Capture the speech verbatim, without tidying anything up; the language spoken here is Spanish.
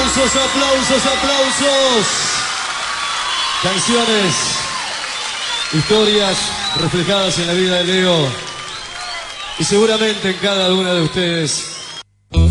Aplausos, aplausos, aplausos. Canciones, historias reflejadas en la vida de Leo. Y seguramente en cada una de ustedes